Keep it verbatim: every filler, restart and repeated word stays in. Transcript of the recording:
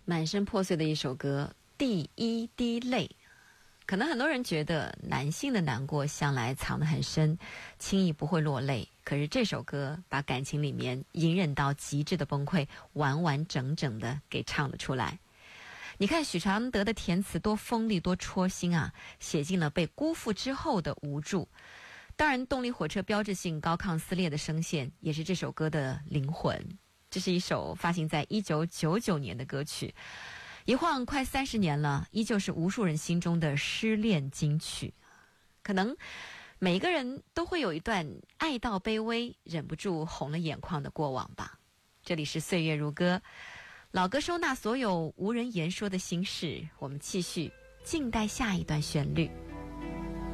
满身破碎的一首歌，第一滴泪。可能很多人觉得男性的难过向来藏得很深，轻易不会落泪，可是这首歌把感情里面隐忍到极致的崩溃完完整整的给唱了出来。你看许常德的填词多锋利多戳心啊，写进了被辜负之后的无助。当然动力火车标志性高亢撕裂的声线也是这首歌的灵魂。这是一首发行在一九九九年的歌曲，一晃快三十年了，依旧是无数人心中的失恋金曲。可能每个人都会有一段爱到卑微忍不住红了眼眶的过往吧。这里是岁月如歌，老歌收纳所有无人言说的心事，我们继续静待下一段旋律。